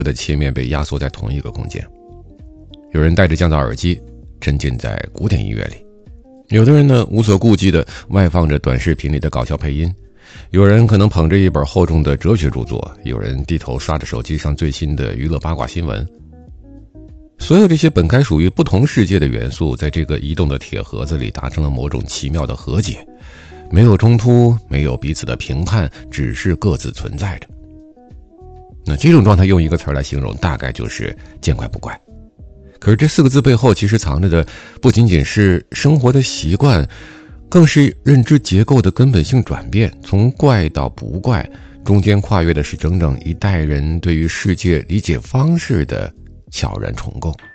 的切面被压缩在同一个空间。有人戴着降噪耳机沉浸在古典音乐里，有的人呢无所顾忌地外放着短视频里的搞笑配音，有人可能捧着一本厚重的哲学著作，有人低头刷着手机上最新的娱乐八卦新闻。所有这些本该属于不同世界的元素，在这个移动的铁盒子里达成了某种奇妙的和解，没有冲突，没有彼此的评判，只是各自存在着。那这种状态用一个词来形容，大概就是见怪不怪。可是这4个字背后其实藏着的不仅仅是生活的习惯，更是认知结构的根本性转变，从怪到不怪，中间跨越的是整整一代人对于世界理解方式的悄然重构。